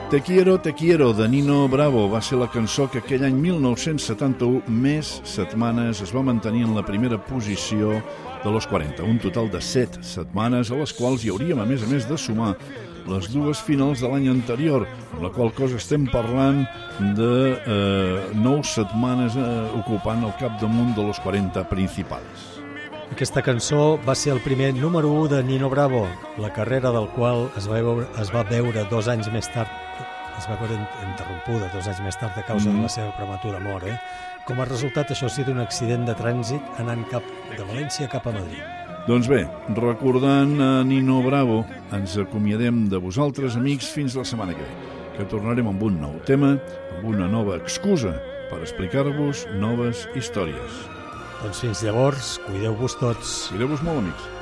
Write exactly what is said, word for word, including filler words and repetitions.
Te quiero, te quiero, de Nino Bravo, va ser la cançó que aquell any mil nou-cents setanta-u, més setmanes, es va mantenir en la primera posició de los quaranta, un total de set setmanes, a les quals hi hauríem, a més a més, de sumar les dues finals de l'any anterior, amb la qual cosa estem parlant de eh, nou setmanes eh, ocupant el capdamunt de los quaranta principals. Aquesta cançó va ser el primer número u de Nino Bravo, la carrera del qual es va veure, es va veure dos anys més tard, es va veure interrompuda dos anys més tard a causa mm. de la seva prematura mort. Eh? Com a resultat, això ha sigut un accident de trànsit anant cap de València cap a Madrid. Doncs bé, recordant a Nino Bravo, ens acomiadem de vosaltres, amics, fins la setmana que ve, que tornarem amb un nou tema, amb una nova excusa per explicar-vos noves històries. Doncs fins llavors, cuideu-vos tots. Cuideu-vos molt, amics.